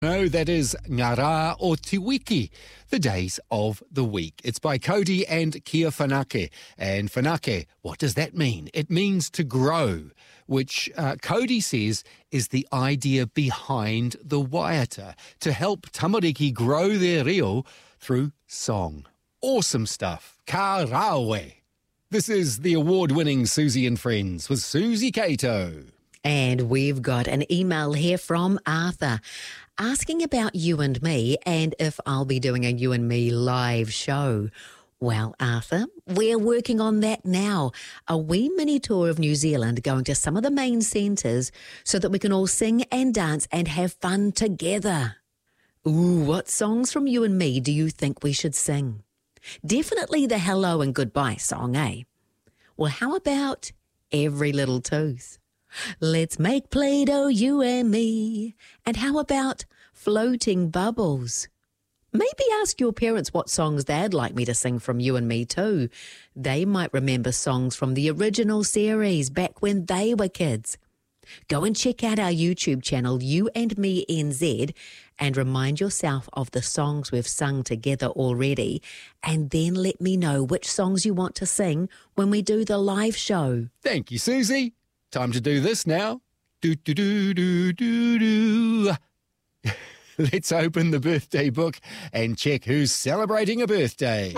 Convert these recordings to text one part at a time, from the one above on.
No, that is Ngara o Te Wiki, the days of the week. It's by Cody and Kia Whanake. And whanake, what does that mean? It means to grow, which Cody says is the idea behind the waiata, to help tamariki grow their reo through song. Awesome stuff. Ka rawe. This is the award-winning Susie and Friends with Susie Cato. And we've got an email here from Arthur asking about You and Me and if I'll be doing a You and Me live show. Well, Arthur, we're working on that now. A wee mini tour of New Zealand going to some of the main centres so that we can all sing and dance and have fun together. Ooh, what songs from You and Me do you think we should sing? Definitely the hello and goodbye song, eh? Well, how about Every Little Tooth? Let's make Play-Doh, you and me. And how about Floating Bubbles? Maybe ask your parents what songs they'd like me to sing from You and Me too. They might remember songs from the original series back when they were kids. Go and check out our YouTube channel, You and Me NZ, and remind yourself of the songs we've sung together already, and then let me know which songs you want to sing when we do the live show. Thank you, Susie. Time to do this now. Do. Let's open the birthday book and check who's celebrating a birthday.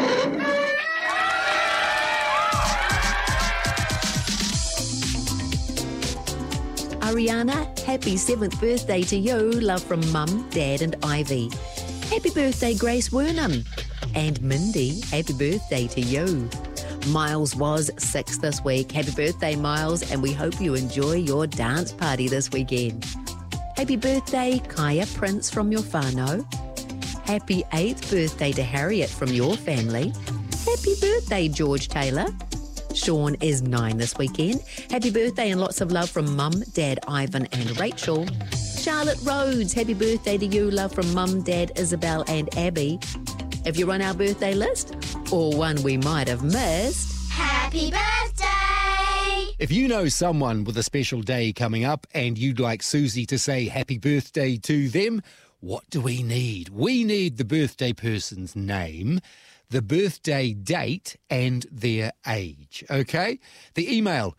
Ariana, happy 7th birthday to you. Love from Mum, Dad and Ivy. Happy birthday, Grace Wernham. And Mindy, happy birthday to you. Miles was 6 this week. Happy birthday, Miles, and we hope you enjoy your dance party this weekend. Happy birthday, Kaya Prince from your whānau. Happy 8th birthday to Harriet from your family. Happy birthday, George Taylor. Sean is 9 this weekend. Happy birthday and lots of love from Mum, Dad, Ivan and Rachel. Charlotte Rhodes, happy birthday to you. Love from Mum, Dad, Isabel and Abby. If you're on our birthday list, or one we might have missed, Happy birthday! If you know someone with a special day coming up and you'd like Susie to say happy birthday to them, what do we need? We need the birthday person's name, the birthday date and their age, okay? The email,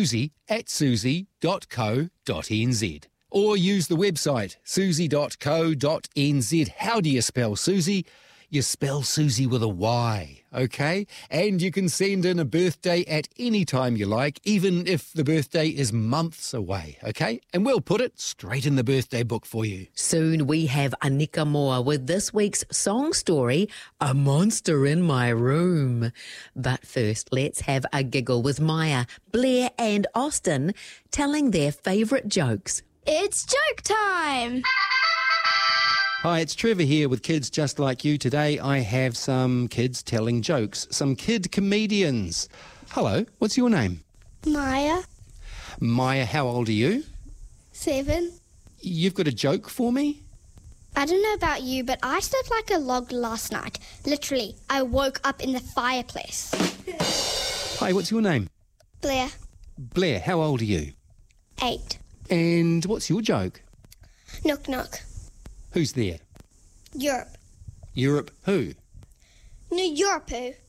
susie@susie.co.nz. Or use the website, susie.co.nz. How do you spell Susie? You spell Susie with a Y, okay? And you can send in a birthday at any time you like, even if the birthday is months away, okay? And we'll put it straight in the birthday book for you. soon we have Anika Moore with this week's song story, A Monster in My Room. But first, let's have a giggle with Maya, Blair and Austin telling their favourite jokes. It's joke time! Hi, it's Trevor here with Kids Just Like You. Today I have some kids telling jokes, some kid comedians. Hello, what's your name? Maya, Maya, how old are you? 7. You've got a joke for me? I don't know about you, but I slept like a log last night. Literally, I woke up in the fireplace. Hi, what's your name? Blair, Blair, how old are you? 8. And what's your joke? Knock knock. Who's there? Europe. Europe who? New Europe.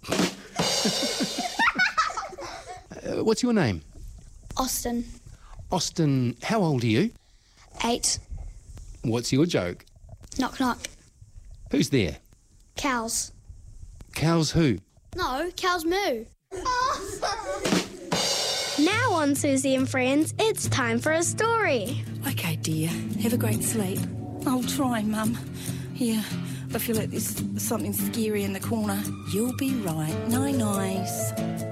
What's your name? Austin, Austin, how old are you? 8. What's your joke? Knock knock. Who's there? Cows. Cows who? No, cows moo. Now on Susie and Friends, it's time for a story. Okay, dear. Have a great sleep. I'll try, Mum. Here, I feel like there's something scary in the corner. You'll be right. Nice.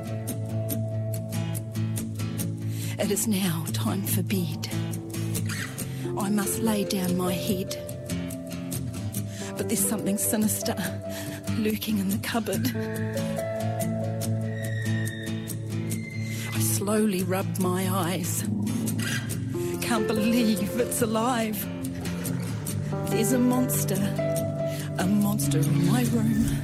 It is now time for bed. I must lay down my head. But there's something sinister lurking in the cupboard. I slowly rub my eyes. Can't believe it's alive. There's a monster in my room.